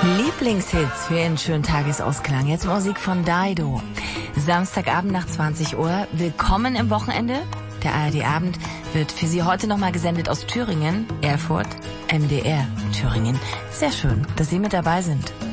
Lieblingshits für einen schönen Tagesausklang. Jetzt Musik von Dido. Samstagabend nach 20 Uhr. Willkommen im Wochenende. Der ARD-Abend wird für Sie heute nochmal gesendet aus Thüringen, Erfurt, MDR Thüringen. Sehr schön, dass Sie mit dabei sind.